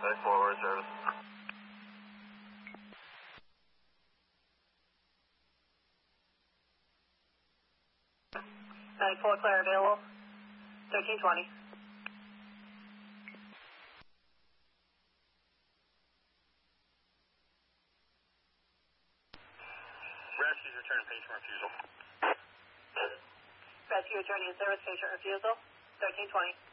forward service. 94 clear available. 1320. Rescue's return patient refusal. Rescue returning in service, patient refusal. 1320.